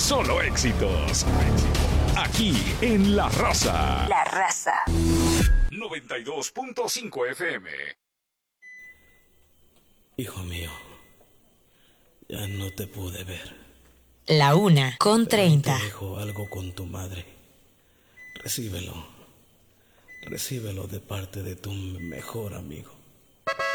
solo éxitos. Aquí en La Raza. La Raza. 92.5 FM. Hijo mío, ya no te pude ver. La 1:30. Te dejo algo con tu madre. Recíbelo. Recíbelo de parte de tu mejor amigo.